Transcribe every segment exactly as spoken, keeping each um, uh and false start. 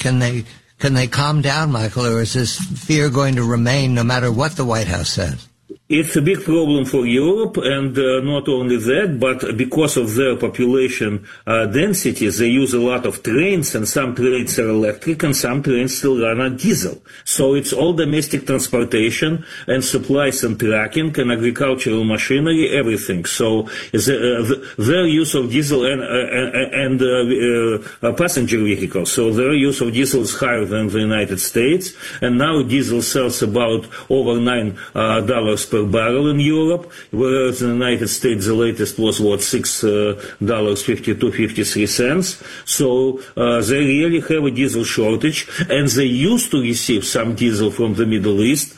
Can they can they calm down, Michael, or is this fear going to remain no matter what the White House says? It's a big problem for Europe, and uh, not only that, but because of their population uh, density, they use a lot of trains, and some trains are electric, and some trains still run on diesel. So it's all domestic transportation, and supplies and tracking, and agricultural machinery, everything. So the, uh, their use of diesel and, uh, and uh, uh, passenger vehicles, so their use of diesel is higher than the United States, and now diesel sells about over nine uh, dollars per barrel in Europe, whereas in the United States the latest was what six dollars fifty-two fifty-three cents. So uh, they really have a diesel shortage, and they used to receive some diesel from the Middle East,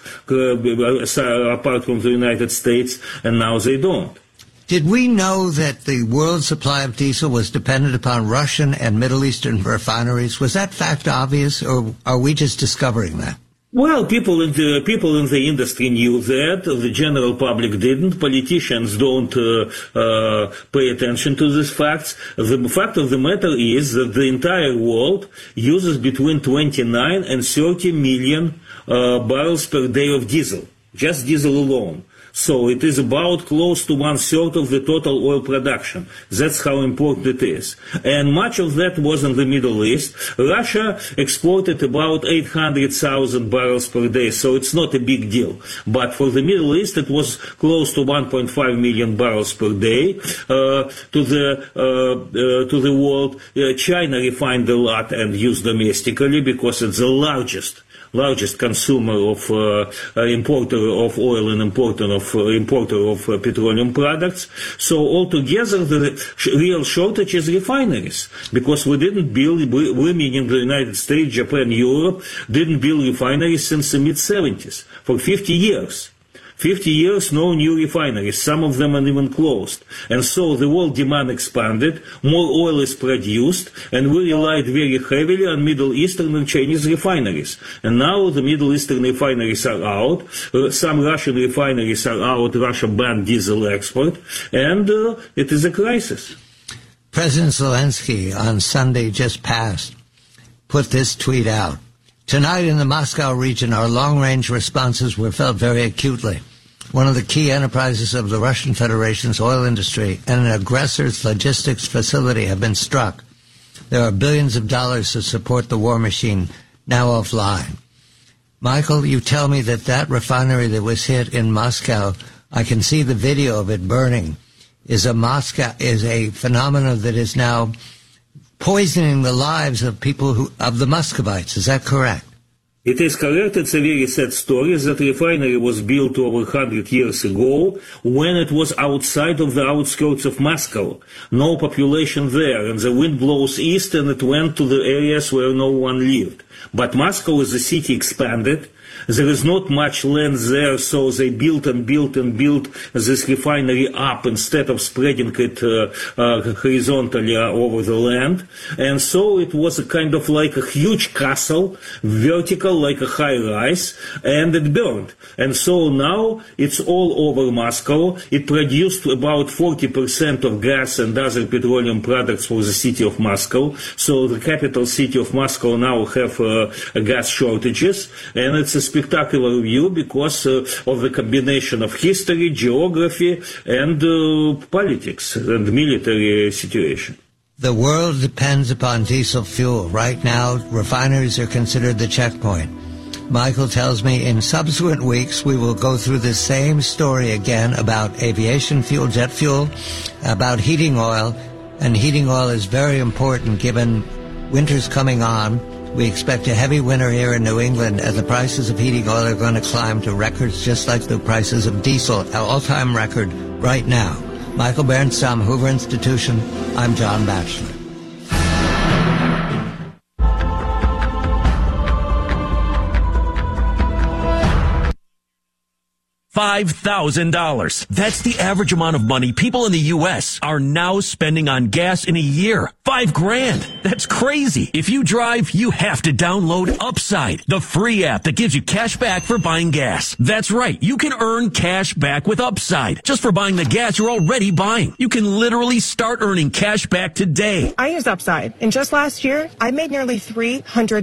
uh, apart from the United States, and now they don't. Did we know that the world supply of diesel was dependent upon Russian and Middle Eastern refineries? Was that fact obvious, or are we just discovering that? Well, people in the people in the industry knew that. The general public didn't. Politicians don't uh, uh, pay attention to these facts. The fact of the matter is that the entire world uses between twenty-nine and thirty million uh, barrels per day of diesel, just diesel alone. So it is about close to one-third of the total oil production. That's how important it is. And much of that was in the Middle East. Russia exported about eight hundred thousand barrels per day, so it's not a big deal. But for the Middle East, it was close to one point five million barrels per day. Uh, to the uh, uh, to the world, uh, China refined a lot and used domestically because it's the largest largest consumer of uh, uh, importer of oil and importer of uh, importer of uh, petroleum products. So altogether, the sh- real shortage is refineries, because we didn't build, we, we meaning the United States, Japan, Europe, didn't build refineries since the mid seventies for fifty years. fifty years, no new refineries. Some of them are even closed. And so the world demand expanded, more oil is produced, and we relied very heavily on Middle Eastern and Chinese refineries. And now the Middle Eastern refineries are out, uh, some Russian refineries are out, Russia banned diesel export, and uh, it is a crisis. President Zelensky on Sunday just passed put this tweet out. Tonight in the Moscow region, our long-range responses were felt very acutely. One of the key enterprises of the Russian Federation's oil industry and an aggressor's logistics facility have been struck. There are billions of dollars to support the war machine, now offline. Michael, you tell me that that refinery that was hit in Moscow, I can see the video of it burning, is a Moscow is a phenomenon that is now poisoning the lives of people who of the Muscovites. Is that correct? It is correct. It's a very sad story. That refinery was built over one hundred years ago when it was outside of the outskirts of Moscow. No population there, and the wind blows east and it went to the areas where no one lived. But Moscow as a city expanded. There is not much land there, so they built and built and built this refinery up instead of spreading it uh, uh, horizontally over the land. And so it was a kind of like a huge castle, vertical like a high-rise, and it burned. And so now it's all over Moscow. It produced about forty percent of gas and other petroleum products for the city of Moscow. So the capital city of Moscow now have uh, gas shortages, and it's a spectacular view because uh, of the combination of history, geography, and uh, politics and military situation. The world depends upon diesel fuel. Right now, refineries are considered the checkpoint. Michael tells me in subsequent weeks we will go through the same story again about aviation fuel, jet fuel, about heating oil, and heating oil is very important given winter's coming on. We expect a heavy winter here in New England, and the prices of heating oil are going to climb to records just like the prices of diesel, an all-time record right now. Michael Bernstam, Hoover Institution. I'm John Batchelor. five thousand dollars. That's the average amount of money people in the U S are now spending on gas in a year. Five grand. That's crazy. If you drive, you have to download Upside, the free app that gives you cash back for buying gas. That's right. You can earn cash back with Upside just for buying the gas you're already buying. You can literally start earning cash back today. I use Upside, and just last year, I made nearly three hundred